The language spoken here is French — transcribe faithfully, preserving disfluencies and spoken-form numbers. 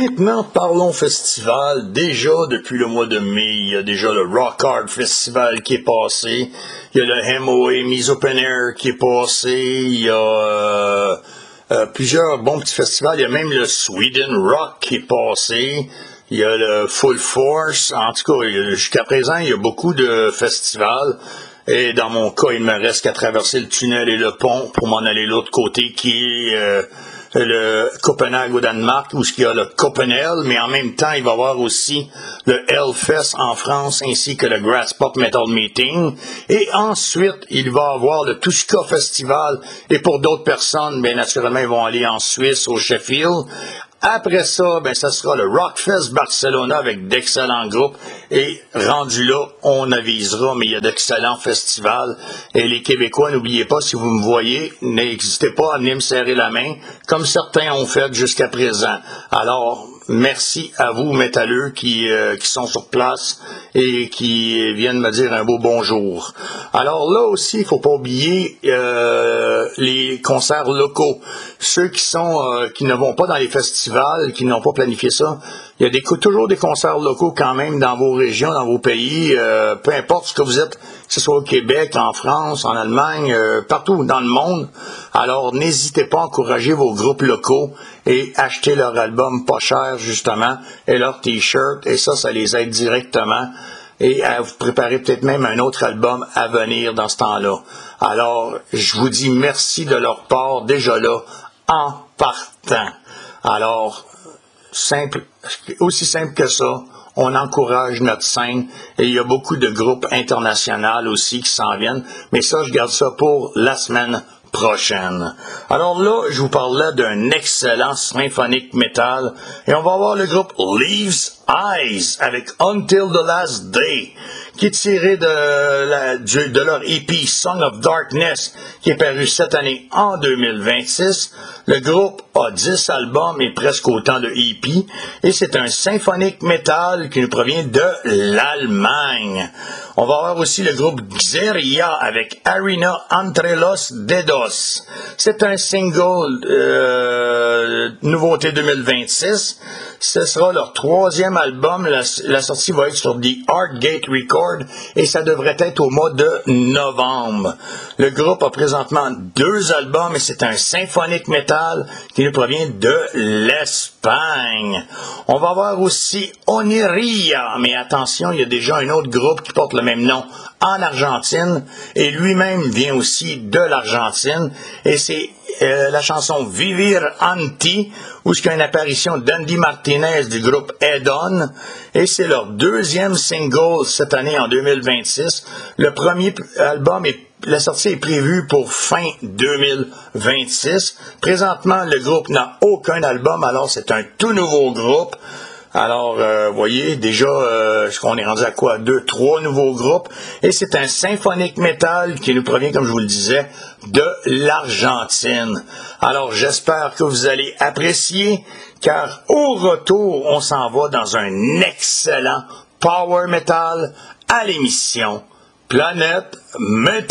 Maintenant, parlons festival. Déjà, depuis le mois de mai, il y a déjà le Rock Hard Festival qui est passé. Il y a le M O A Mise Open Air qui est passé. Il y a euh, euh, plusieurs bons petits festivals. Il y a même le Sweden Rock qui est passé. Il y a le Full Force. En tout cas, jusqu'à présent, il y a beaucoup de festivals. Et dans mon cas, il me reste qu'à traverser le tunnel et le pont pour m'en aller de l'autre côté qui est... Euh, le Copenhague au Danemark, où il y a le Copenhague, mais en même temps, il va y avoir aussi le Hellfest en France, ainsi que le Graspop Metal Meeting. Et ensuite, il va y avoir le Tuska Festival, et pour d'autres personnes, bien naturellement, ils vont aller en Suisse, au Sheffield. Après ça, ben, ça sera le Rockfest Barcelona avec d'excellents groupes. Et rendu là, on avisera, mais il y a d'excellents festivals. Et les Québécois, n'oubliez pas, si vous me voyez, n'hésitez pas à venir me serrer la main, comme certains ont fait jusqu'à présent. Alors, merci à vous, métalleux, qui, euh, qui sont sur place et qui viennent me dire un beau bonjour. Alors là aussi, il ne faut pas oublier euh, les concerts locaux. Ceux qui sont euh, qui ne vont pas dans les festivals, qui n'ont pas planifié ça, il y a des, toujours des concerts locaux quand même dans vos régions, dans vos pays, euh, peu importe ce que vous êtes, que ce soit au Québec, en France, en Allemagne, euh, partout dans le monde. Alors, n'hésitez pas à encourager vos groupes locaux et acheter leur album pas cher, justement, et leur T-shirt, et ça, ça les aide directement. Et à vous préparer peut-être même un autre album à venir dans ce temps-là. Alors, je vous dis merci de leur part, déjà là, en partant. Alors, simple, aussi simple que ça, on encourage notre scène et il y a beaucoup de groupes internationaux aussi qui s'en viennent, mais ça, je garde ça pour la semaine prochaine. Alors là, je vous parlais d'un excellent symphonique metal et on va voir le groupe Leaves Eyes avec Until the Last Day qui est tiré de, la, de, de leur E P Song of Darkness qui est paru cette année en deux mille vingt-six. Le groupe a dix albums et presque autant de E P et c'est un symphonique metal qui nous provient de l'Allemagne. On va avoir aussi le groupe Xeria avec Arena Entre los Dedos. C'est un single euh, nouveauté deux mille vingt-six. Ce sera leur troisième album. La, la sortie va être sur The Art Gate Record et ça devrait être au mois de novembre. Le groupe a présentement deux albums et c'est un symphonique metal qui nous provient de l'Espagne. On va avoir aussi Oniria, mais attention, il y a déjà un autre groupe qui porte le même nom en Argentine et lui-même vient aussi de l'Argentine et c'est euh, la chanson Vivir Anti où il y a une apparition d'Andy Martinez du groupe Edon et c'est leur deuxième single cette année en deux mille vingt-six. Le premier album est La sortie est prévue pour fin deux mille vingt-six. Présentement, le groupe n'a aucun album, alors c'est un tout nouveau groupe. Alors, euh, vous voyez, déjà, euh, on est rendu à quoi? Deux, trois nouveaux groupes. Et c'est un symphonique metal qui nous provient, comme je vous le disais, de l'Argentine. Alors, j'espère que vous allez apprécier, car au retour, on s'en va dans un excellent power metal à l'émission Planète Metal.